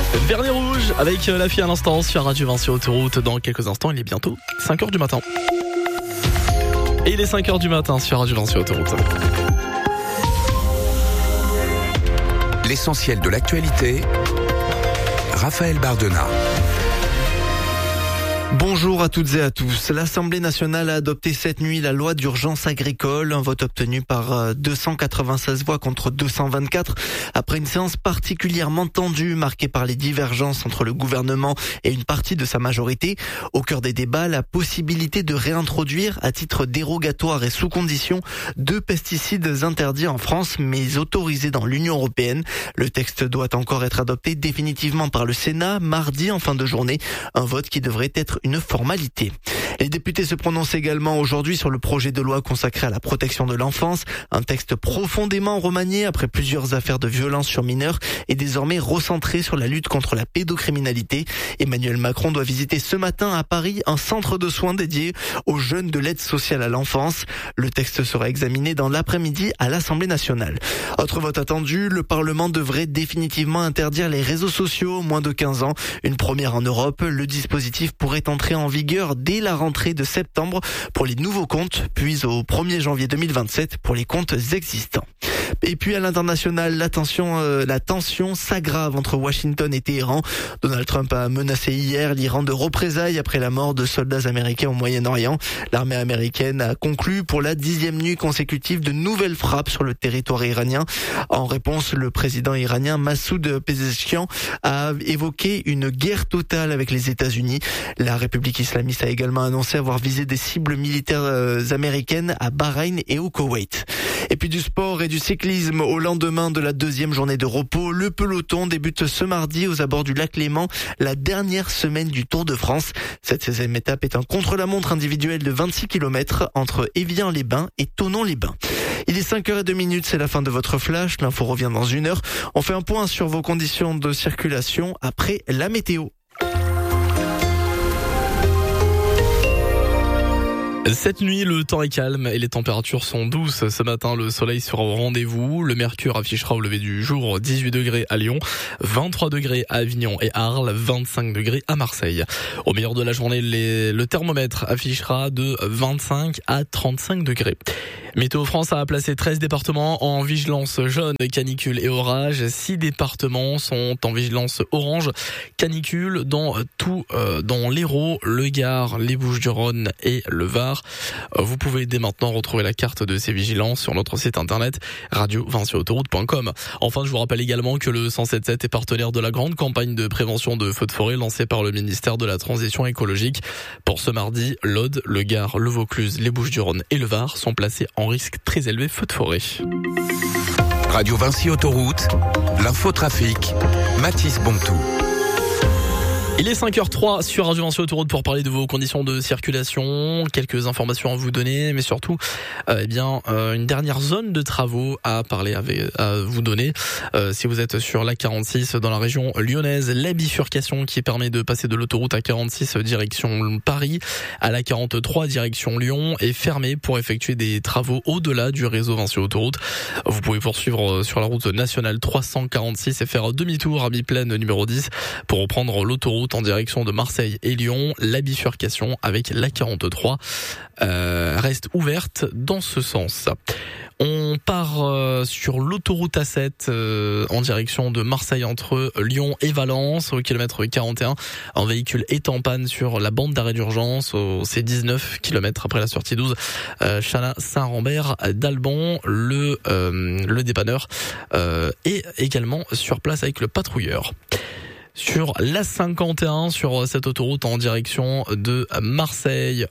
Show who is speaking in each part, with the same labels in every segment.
Speaker 1: Vernis rouge avec la fille à l'instant sur Radio Vinci Autoroute. Dans quelques instants, il est bientôt 5h du matin. Et il est 5h du matin sur Radio Vinci Autoroute.
Speaker 2: L'essentiel de l'actualité, Raphaël Bardena.
Speaker 3: Bonjour à toutes et à tous. L'Assemblée nationale a adopté cette nuit la loi d'urgence agricole, un vote obtenu par 296 voix contre 224, après une séance particulièrement tendue, marquée par les divergences entre le gouvernement et une partie de sa majorité. Au cœur des débats, la possibilité de réintroduire, à titre dérogatoire et sous condition, 2 pesticides interdits en France, mais autorisés dans l'Union européenne. Le texte doit encore être adopté définitivement par le Sénat, mardi en fin de journée, un vote qui devrait être une formalité. Les députés se prononcent également aujourd'hui sur le projet de loi consacré à la protection de l'enfance, un texte profondément remanié après plusieurs affaires de violence sur mineurs et désormais recentré sur la lutte contre la pédocriminalité. Emmanuel Macron doit visiter ce matin à Paris un centre de soins dédié aux jeunes de l'aide sociale à l'enfance. Le texte sera examiné dans l'après-midi à l'Assemblée nationale. Autre vote attendu, le Parlement devrait définitivement interdire les réseaux sociaux aux moins de 15 ans. Une première en Europe, le dispositif pourrait entrer en vigueur dès la rentrée de septembre pour les nouveaux comptes, puis au 1er janvier 2027 pour les comptes existants. Et puis à l'international, la tension s'aggrave entre Washington et Téhéran. Donald Trump a menacé hier l'Iran de représailles après la mort de soldats américains au Moyen-Orient. L'armée américaine a conclu pour la 10e nuit consécutive de nouvelles frappes sur le territoire iranien. En réponse, le président iranien Massoud Pezeshkian a évoqué une guerre totale avec les États-Unis. La République islamiste a également annoncé avoir visé des cibles militaires américaines à Bahreïn et au Koweït. Et puis du sport et du cyclisme au lendemain de la 2e journée de repos. Le peloton débute ce mardi aux abords du lac Léman, la dernière semaine du Tour de France. Cette 16e étape est un contre-la-montre individuel de 26 km entre Évian-les-Bains et Thonon-les-Bains. Il est 5h02, c'est la fin de votre flash. L'info revient dans 1 heure. On fait un point sur vos conditions de circulation après la météo.
Speaker 1: Cette nuit, le temps est calme et les températures sont douces. Ce matin, le soleil sera au rendez-vous. Le mercure affichera au lever du jour 18 degrés à Lyon, 23 degrés à Avignon et Arles, 25 degrés à Marseille. Au meilleur de la journée, le thermomètre affichera de 25 à 35 degrés. Météo France a placé 13 départements en vigilance jaune, canicule et orage. 6 départements sont en vigilance orange, canicule dans l'Hérault, le Gard, les Bouches-du-Rhône et le Var. Vous pouvez dès maintenant retrouver la carte de ces vigilances sur notre site internet radiovinciautoroute.com. Enfin, je vous rappelle également que le 177 est partenaire de la grande campagne de prévention de feux de forêt lancée par le ministère de la Transition écologique. Pour ce mardi, l'Aude, le Gard, le Vaucluse, les Bouches-du-Rhône et le Var sont placés en risque très élevé feu de forêt.
Speaker 2: Radio Vinci Autoroute, l'infotrafic, Mathis Bontou.
Speaker 1: Il est 5h03 sur Radio Vinci Autoroute pour parler de vos conditions de circulation. Quelques informations à vous donner, mais surtout, une dernière zone de travaux à vous donner. Si vous êtes sur la 46 dans la région lyonnaise, la bifurcation qui permet de passer de l'autoroute à 46 direction Paris à la 43 direction Lyon est fermée pour effectuer des travaux au-delà du réseau Vinci Autoroute. Vous pouvez poursuivre sur la route nationale 346 et faire demi-tour à Biplaine numéro 10 pour reprendre l'autoroute en direction de Marseille et Lyon. La bifurcation avec la 43 reste ouverte dans ce sens. On part sur l'autoroute A7 en direction de Marseille entre Lyon et Valence au kilomètre 41. Un véhicule est en panne sur la bande d'arrêt d'urgence c'est 19 km après la sortie 12 Chala Saint-Rambert d'Albon. Le dépanneur est également sur place avec le patrouilleur. Sur la 51, sur cette autoroute en direction de Marseille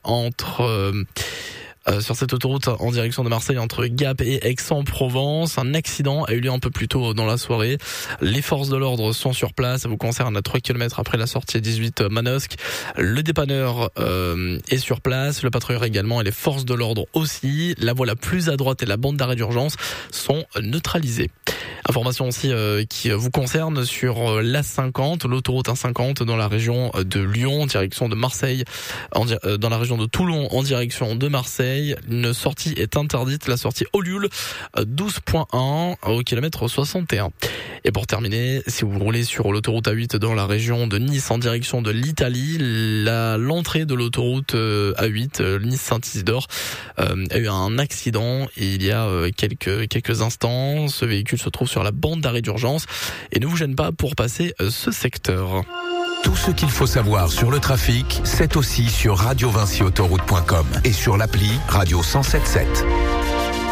Speaker 1: sur cette autoroute en direction de Marseille entre Gap et Aix-en-Provence. Un accident a eu lieu un peu plus tôt dans la soirée. Les forces de l'ordre sont sur place. Ça vous concerne à 3 km après la sortie 18 Manosque. Le dépanneur est sur place. Le patrouilleur également et les forces de l'ordre aussi. La voie la plus à droite et la bande d'arrêt d'urgence sont neutralisées. Information aussi qui vous concerne sur l'A50, l'autoroute A50 dans la région de Lyon, en direction de Marseille, dans la région de Toulon en direction de Marseille. Marseille. Une sortie est interdite, la sortie Ollioules 12.1 au kilomètre 61. Et pour terminer, si vous roulez sur l'autoroute A8 dans la région de Nice en direction de l'Italie, l'entrée de l'autoroute A8 Nice-Saint-Isidore a eu un accident il y a quelques instants. Ce véhicule se trouve sur la bande d'arrêt d'urgence et ne vous gêne pas pour passer ce secteur.
Speaker 2: Tout ce qu'il faut savoir sur le trafic, c'est aussi sur radiovincyautoroute.com et sur l'appli Radio 107.7.